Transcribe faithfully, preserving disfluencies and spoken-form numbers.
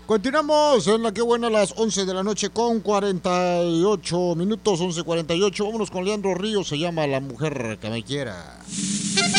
Continuamos en la que buena a las once de la noche con cuarenta y ocho minutos, once cuarenta y ocho. Vámonos con Leandro Ríos, se llama La Mujer que me quiera.